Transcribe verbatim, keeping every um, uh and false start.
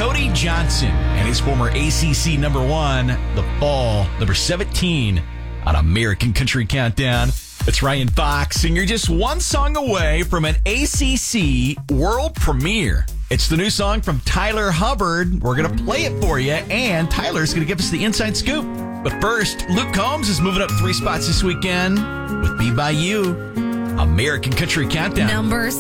Cody Johnson and his former A C C number one, The Fall, number seventeen on American Country Countdown. It's Ryan Fox, and you're just one song away from an A C C world premiere. It's the new song from Tyler Hubbard. We're going to play it for you, and Tyler's going to give us the inside scoop. But first, Luke Combs is moving up three spots this weekend with Be By You. American Country Countdown. Number